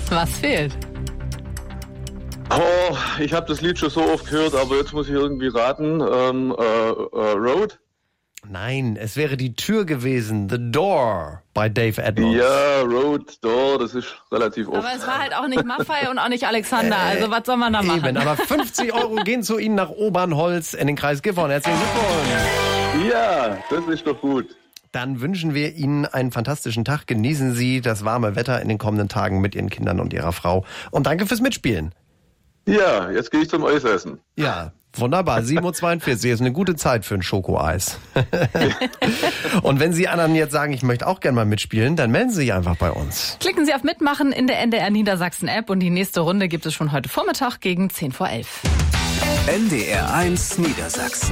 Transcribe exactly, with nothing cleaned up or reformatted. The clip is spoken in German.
Was fehlt? Oh, ich habe das Lied schon so oft gehört, aber jetzt muss ich irgendwie raten. Ähm, äh, äh, Road? Nein, es wäre die Tür gewesen. The Door bei Dave Edmunds. Ja, Road, Door, das ist relativ oft. Aber es war halt auch nicht Maffei und auch nicht Alexander. Also was soll man da machen? Eben, aber fünfzig Euro gehen zu Ihnen nach Obernholz in den Kreis Gifhorn. Herzlichen Glückwunsch. Ja, das ist doch gut. Dann wünschen wir Ihnen einen fantastischen Tag. Genießen Sie das warme Wetter in den kommenden Tagen mit Ihren Kindern und Ihrer Frau. Und danke fürs Mitspielen. Ja, jetzt gehe ich zum Eisessen. Ja, wunderbar. sieben Uhr zweiundvierzig ist eine gute Zeit für ein Schokoeis. Und wenn Sie anderen jetzt sagen, ich möchte auch gerne mal mitspielen, dann melden Sie sich einfach bei uns. Klicken Sie auf Mitmachen in der N D R Niedersachsen App und die nächste Runde gibt es schon heute Vormittag gegen zehn vor elf. N D R eins Niedersachsen.